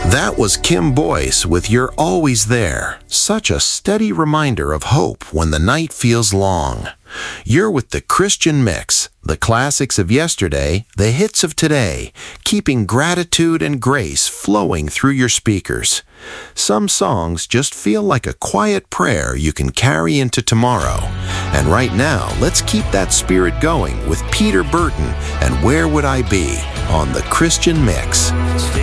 That was Kim Boyce with You're Always There. Such a steady reminder of hope when the night feels long. You're with the Christian Mix, the classics of yesterday, the hits of today, keeping gratitude and grace flowing through your speakers. Some songs just feel like a quiet prayer you can carry into tomorrow. And right now, let's keep that spirit going with Peter Burton and Where Would I Be on the Christian Mix.